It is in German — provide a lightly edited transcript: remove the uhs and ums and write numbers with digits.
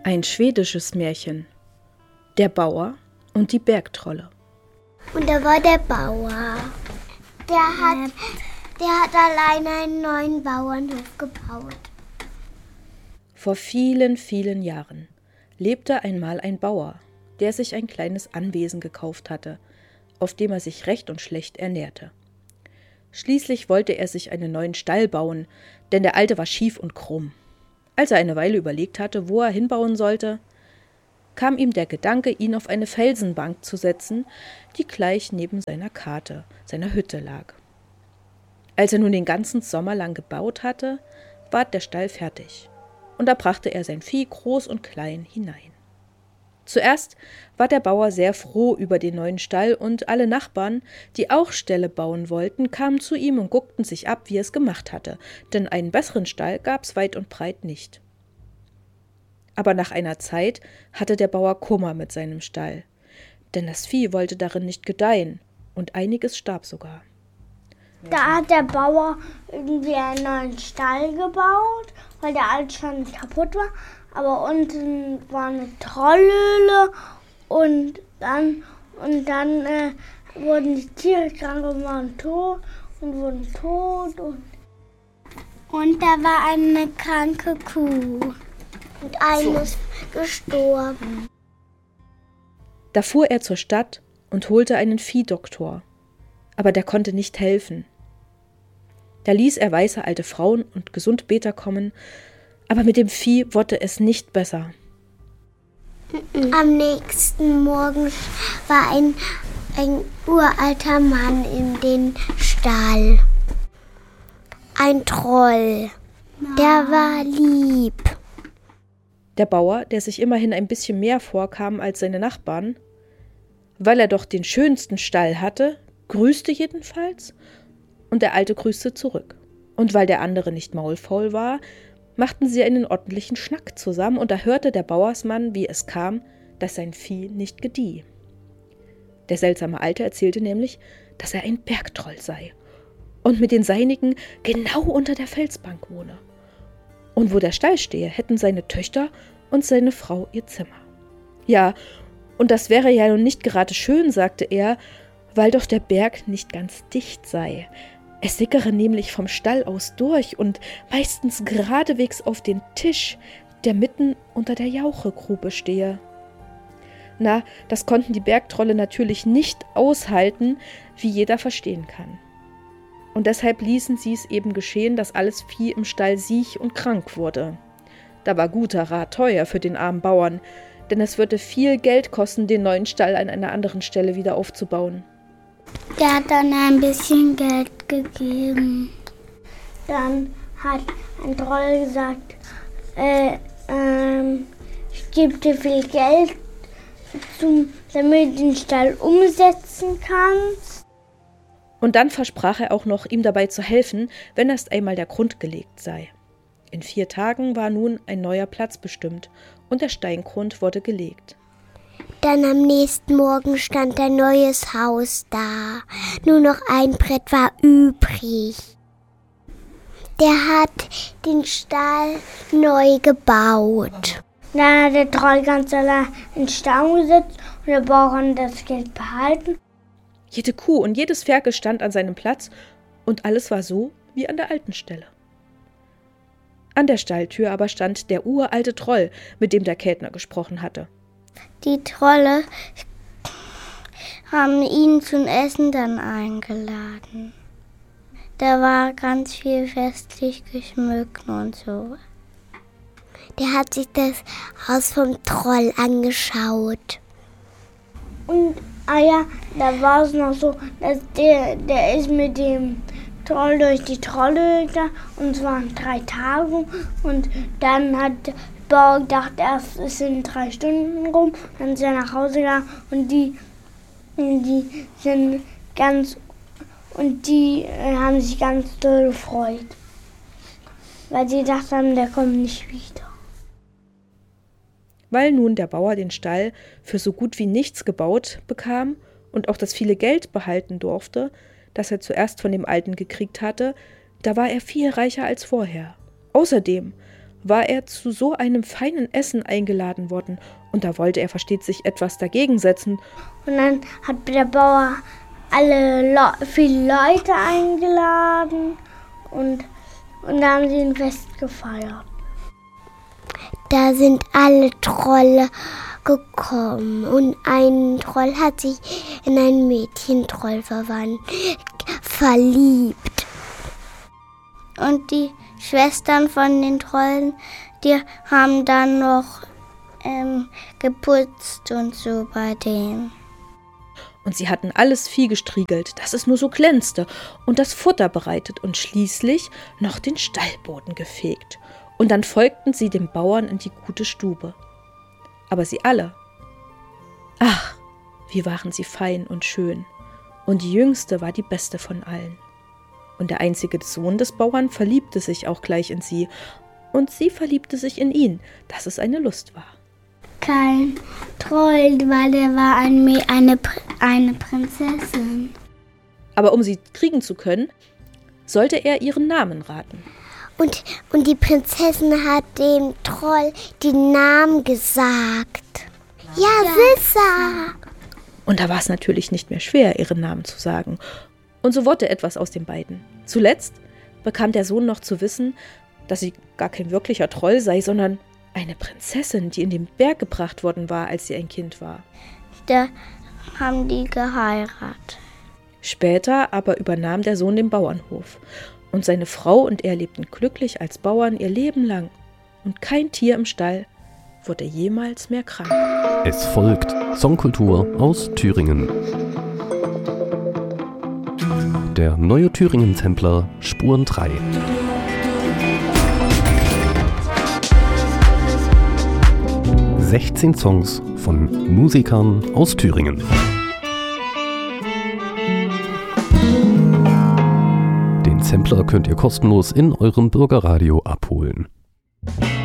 Ein schwedisches Märchen. Der Bauer und die Bergtrolle. Und da war der Bauer. Der hat alleine einen neuen Bauernhof gebaut. Vor vielen, vielen Jahren lebte einmal ein Bauer, der sich ein kleines Anwesen gekauft hatte, auf dem er sich recht und schlecht ernährte. Schließlich wollte er sich einen neuen Stall bauen, denn der alte war schief und krumm. Als er eine Weile überlegt hatte, wo er hinbauen sollte, kam ihm der Gedanke, ihn auf eine Felsenbank zu setzen, die gleich neben seiner Karte, seiner Hütte lag. Als er nun den ganzen Sommer lang gebaut hatte, ward der Stall fertig, und da brachte er sein Vieh groß und klein hinein. Zuerst war der Bauer sehr froh über den neuen Stall, und alle Nachbarn, die auch Ställe bauen wollten, kamen zu ihm und guckten sich ab, wie er es gemacht hatte, denn einen besseren Stall gab's weit und breit nicht. Aber nach einer Zeit hatte der Bauer Kummer mit seinem Stall, denn das Vieh wollte darin nicht gedeihen, und einiges starb sogar. Da hat der Bauer irgendwie einen neuen Stall gebaut, weil der alte schon kaputt war. Aber unten war eine Trollhöhle und dann wurden die Tiere krank und waren tot und wurden tot. Und da war eine kranke Kuh und eine ist gestorben. Da fuhr er zur Stadt und holte einen Viehdoktor, aber der konnte nicht helfen. Da ließ er weise alte Frauen und Gesundbeter kommen, aber mit dem Vieh wurde es nicht besser. Am nächsten Morgen war ein uralter Mann in den Stall. Ein Troll. Der war lieb. Der Bauer, der sich immerhin ein bisschen mehr vorkam als seine Nachbarn, weil er doch den schönsten Stall hatte, grüßte jedenfalls, und der Alte grüßte zurück. Und weil der andere nicht maulfaul war, machten sie einen ordentlichen Schnack zusammen, und da hörte der Bauersmann, wie es kam, dass sein Vieh nicht gedieh. Der seltsame Alte erzählte nämlich, dass er ein Bergtroll sei und mit den Seinigen genau unter der Felsbank wohne. Und wo der Stall stehe, hätten seine Töchter und seine Frau ihr Zimmer. Ja, und das wäre ja nun nicht gerade schön, sagte er, weil doch der Berg nicht ganz dicht sei. Es sickere nämlich vom Stall aus durch und meistens geradewegs auf den Tisch, der mitten unter der Jauchegrube stehe. Na, das konnten die Bergtrolle natürlich nicht aushalten, wie jeder verstehen kann. Und deshalb ließen sie es eben geschehen, dass alles Vieh im Stall siech und krank wurde. Da war guter Rat teuer für den armen Bauern, denn es würde viel Geld kosten, den neuen Stall an einer anderen Stelle wieder aufzubauen. Der hat dann ein bisschen Geld gegeben. Dann hat ein Troll gesagt, ich gebe dir viel Geld, damit du den Stall umsetzen kannst. Und dann versprach er auch noch, ihm dabei zu helfen, wenn erst einmal der Grund gelegt sei. In 4 Tagen war nun ein neuer Platz bestimmt und der Steingrund wurde gelegt. Dann am nächsten Morgen stand ein neues Haus da. Nur noch ein Brett war übrig. Der hat den Stall neu gebaut. Dann hat der Troll ganz allein in den Stall gesetzt und der Bauer hat das Geld behalten. Jede Kuh und jedes Ferkel stand an seinem Platz und alles war so wie an der alten Stelle. An der Stalltür aber stand der uralte Troll, mit dem der Kellner gesprochen hatte. Die Trolle haben ihn zum Essen dann eingeladen. Da war ganz viel festlich geschmückt und so. Der hat sich das Haus vom Troll angeschaut. Und da war es noch so, dass der ist mit dem Troll durch die Trollhöhle gegangen und es waren 3 Tage und dann hat der Bauer gedacht, erst ist in 3 Stunden rum, dann ist er nach Hause gegangen und die haben sich ganz doll gefreut, weil sie gedacht haben, der kommt nicht wieder. Weil nun der Bauer den Stall für so gut wie nichts gebaut bekam und auch das viele Geld behalten durfte, das er zuerst von dem Alten gekriegt hatte, da war er viel reicher als vorher. Außerdem war er zu so einem feinen Essen eingeladen worden und da wollte er, versteht sich, etwas dagegen setzen. Und dann hat der Bauer viele Leute eingeladen und da haben sie ein Fest gefeiert. Da sind alle Trolle gekommen und ein Troll hat sich in ein Mädchentroll verliebt. Und die Schwestern von den Trollen, die haben dann noch geputzt und so bei denen. Und sie hatten alles Vieh gestriegelt, dass es nur so glänzte, und das Futter bereitet und schließlich noch den Stallboden gefegt. Und dann folgten sie dem Bauern in die gute Stube. Aber sie alle, ach, wie waren sie fein und schön. Und die Jüngste war die beste von allen. Und der einzige Sohn des Bauern verliebte sich auch gleich in sie. Und sie verliebte sich in ihn, dass es eine Lust war. Kein Troll, weil der war eine Prinzessin. Aber um sie kriegen zu können, sollte er ihren Namen raten. Und die Prinzessin hat dem Troll den Namen gesagt. Ja, Sissa! Und da war es natürlich nicht mehr schwer, ihren Namen zu sagen. Und so wurde etwas aus den beiden. Zuletzt bekam der Sohn noch zu wissen, dass sie gar kein wirklicher Troll sei, sondern eine Prinzessin, die in den Berg gebracht worden war, als sie ein Kind war. Da haben die geheiratet. Später aber übernahm der Sohn den Bauernhof. Und seine Frau und er lebten glücklich als Bauern ihr Leben lang. Und kein Tier im Stall wurde jemals mehr krank. Es folgt Songkultur aus Thüringen. Der neue Thüringen-Sampler Spuren 3. ...16 Songs von Musikern aus Thüringen. Den Sampler könnt ihr kostenlos in eurem Bürgerradio abholen.